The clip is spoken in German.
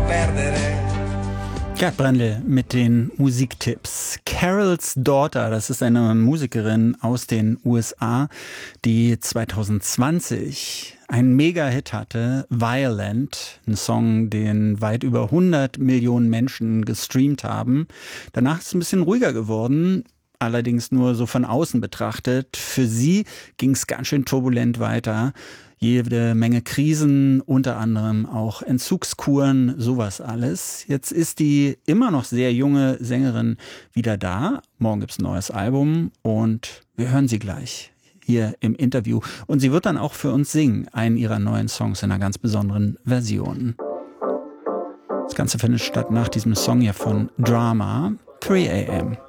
perdere. Gerd Brendel mit den Musiktipps. Carol's Daughter, das ist eine Musikerin aus den USA, die 2020 einen Mega-Hit hatte, Violent, ein Song, den weit über 100 Millionen Menschen gestreamt haben. Danach ist es ein bisschen ruhiger geworden, allerdings nur so von außen betrachtet. Für sie ging es ganz schön turbulent weiter. Jede Menge Krisen, unter anderem auch Entzugskuren, sowas alles. Jetzt ist die immer noch sehr junge Sängerin wieder da. Morgen gibt's ein neues Album und wir hören sie gleich hier im Interview. Und sie wird dann auch für uns singen, einen ihrer neuen Songs in einer ganz besonderen Version. Das Ganze findet statt nach diesem Song hier von Drama, 3 AM.